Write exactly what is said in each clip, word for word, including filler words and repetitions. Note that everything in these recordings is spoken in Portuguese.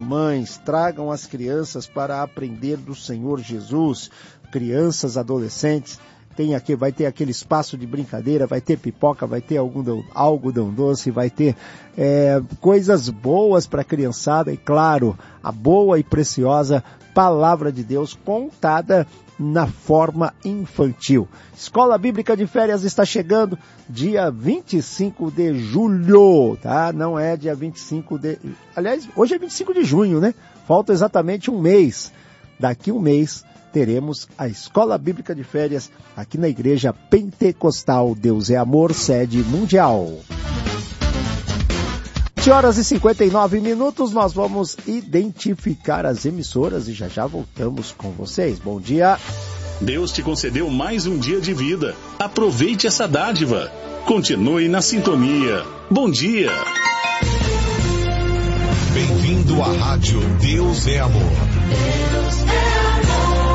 mamães, tragam as crianças para aprender do Senhor Jesus. Crianças, adolescentes, tem aqui, vai ter aquele espaço de brincadeira, vai ter pipoca, vai ter algodão, algodão doce, vai ter é, coisas boas para a criançada e, claro, a boa e preciosa Palavra de Deus contada na forma infantil. Escola Bíblica de Férias está chegando dia vinte e cinco de julho, tá? Não é dia vinte e cinco de... Aliás, hoje é vinte e cinco de junho, né? Falta exatamente um mês. Daqui um mês teremos a Escola Bíblica de Férias aqui na Igreja Pentecostal Deus é Amor, sede mundial. vinte horas e cinquenta e nove minutos, nós vamos identificar as emissoras e já já voltamos com vocês. Bom dia. Deus te concedeu mais um dia de vida. Aproveite essa dádiva. Continue na sintonia. Bom dia. Bem-vindo à Rádio Deus é Amor. Deus é amor.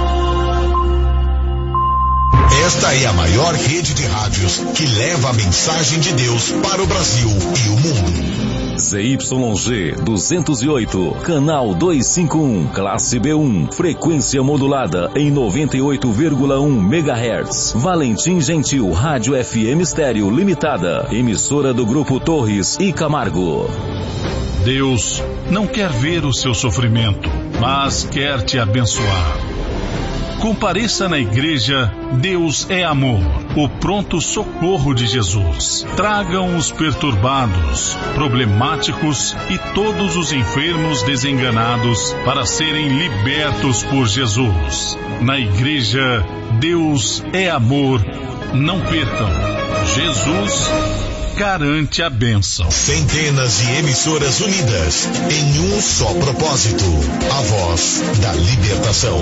Esta é a maior rede de rádios que leva a mensagem de Deus para o Brasil e o mundo. Z Y G duzentos e oito, canal duzentos e cinquenta e um, classe B um, frequência modulada em noventa e oito vírgula um megahertz. Valentim Gentil, Rádio F M Estéreo Limitada, emissora do Grupo Torres e Camargo. Deus não quer ver o seu sofrimento, mas quer te abençoar. Compareça na igreja Deus é Amor, o pronto socorro de Jesus. Tragam os perturbados, problemáticos e todos os enfermos desenganados para serem libertos por Jesus. Na igreja Deus é Amor, não percam. Jesus garante a bênção. Centenas de emissoras unidas em um só propósito, a voz da libertação.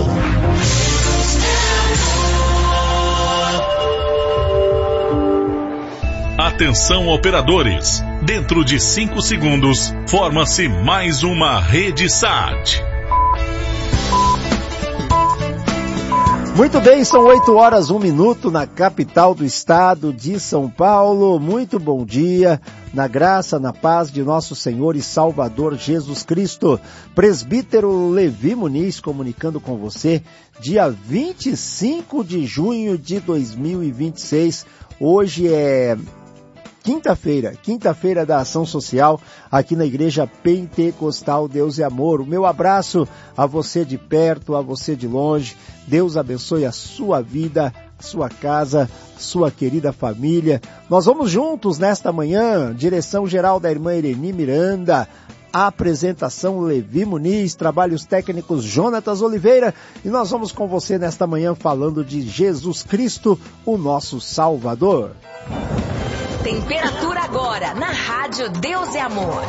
Atenção, operadores, dentro de cinco segundos forma-se mais uma rede S A T. Muito bem, são oito horas, um minuto na capital do estado de São Paulo. Muito bom dia, na graça, na paz de nosso Senhor e Salvador Jesus Cristo. Presbítero Levi Muniz comunicando com você, dia vinte e cinco de junho de dois mil e vinte e seis. Hoje é quinta-feira, quinta-feira da Ação Social, aqui na Igreja Pentecostal Deus é Amor. O meu abraço a você de perto, a você de longe. Deus abençoe a sua vida, a sua casa, a sua querida família. Nós vamos juntos nesta manhã, direção geral da irmã Ireni Miranda, a apresentação Levi Muniz, trabalhos técnicos Jonatas Oliveira, e nós vamos com você nesta manhã falando de Jesus Cristo, o nosso Salvador. Temperatura agora na Rádio Deus é Amor.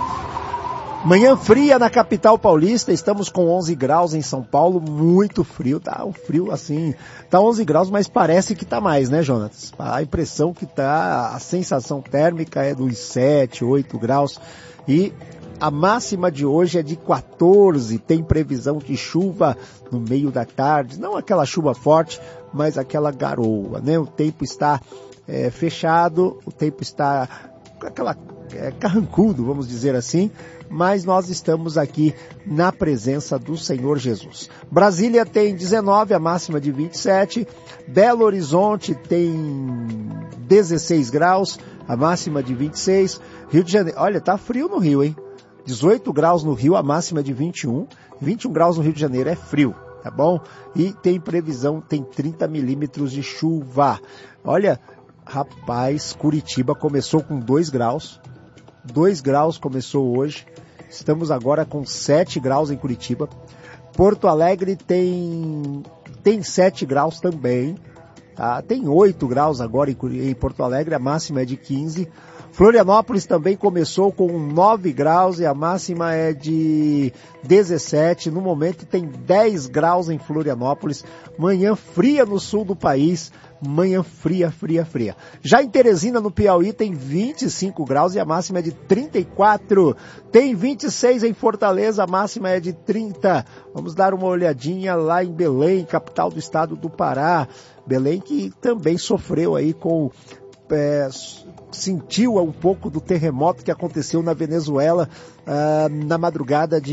Manhã fria na capital paulista, estamos com onze graus em São Paulo, muito frio, tá um frio assim, tá onze graus, mas parece que tá mais, né, Jonatas? A impressão que tá, a sensação térmica é dos sete, oito graus, e a máxima de hoje é de quatorze, tem previsão de chuva no meio da tarde, não aquela chuva forte, mas aquela garoa, né? O tempo está É, fechado, o tempo está aquela, é, carrancudo, vamos dizer assim, mas nós estamos aqui na presença do Senhor Jesus. Brasília tem dezenove, a máxima de vinte e sete, Belo Horizonte tem dezesseis graus, a máxima de vinte e seis, Rio de Janeiro, olha, tá frio no Rio, hein? dezoito graus no Rio, a máxima de vinte e um, vinte e um graus no Rio de Janeiro, é frio, tá bom? E tem previsão, tem trinta milímetros de chuva. Olha, rapaz, Curitiba começou com dois graus, dois graus começou hoje, estamos agora com sete graus em Curitiba, Porto Alegre tem, tem sete graus também, tá? Tem oito graus agora em, em Porto Alegre, a máxima é de quinze, Florianópolis também começou com nove graus e a máxima é de dezessete, no momento tem dez graus em Florianópolis, manhã fria no sul do país, manhã fria, fria, fria. Já em Teresina, no Piauí, tem vinte e cinco graus e a máxima é de trinta e quatro. Tem vinte e seis em Fortaleza, a máxima é de trinta. Vamos dar uma olhadinha lá em Belém, capital do estado do Pará. Belém que também sofreu aí com... É, sentiu um pouco do terremoto que aconteceu na Venezuela uh, na madrugada de